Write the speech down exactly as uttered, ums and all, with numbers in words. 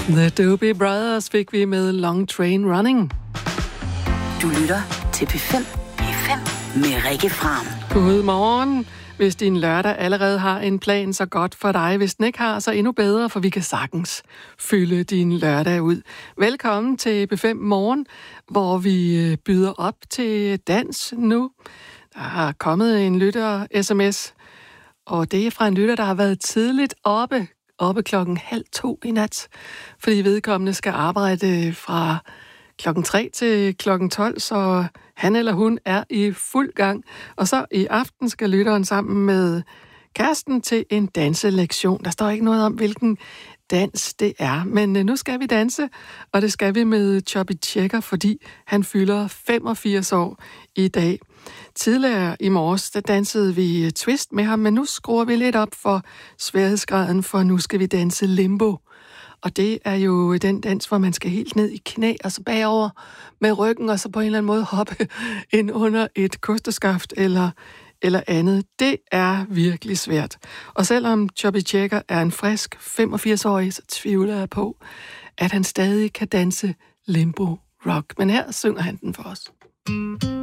The Doobie Brothers fik vi med Long Train Running. Du lytter til P fem. P fem med Rikke Fram. Godmorgen. Hvis din lørdag allerede har en plan, så godt for dig. Hvis den ikke har, så endnu bedre, for vi kan sagtens fylde din lørdag ud. Velkommen til P fem Morgen, hvor vi byder op til dans nu. Der har kommet en lytter-sms, og det er fra en lytter, der har været tidligt oppe, oppe klokken halv to i nat, fordi vedkommende skal arbejde fra klokken tre til klokken tolv, så han eller hun er i fuld gang. Og så i aften skal lytteren sammen med kæresten til en danselektion. Der står ikke noget om, hvilken dans det er, men nu skal vi danse, og det skal vi med Chubby Checker, fordi han fylder femogfirs år i dag. Tidligere i morges, der dansede vi twist med ham, men nu skruer vi lidt op for sværhedsgraden, for nu skal vi danse limbo. Og det er jo den dans, hvor man skal helt ned i knæ, og så bagover med ryggen, og så på en eller anden måde hoppe ind under et kosteskaft eller, eller andet. Det er virkelig svært. Og selvom Chubby Checker er en frisk femogfirs-årig, så tvivler jeg på, at han stadig kan danse limbo rock. Men her synger han den for os.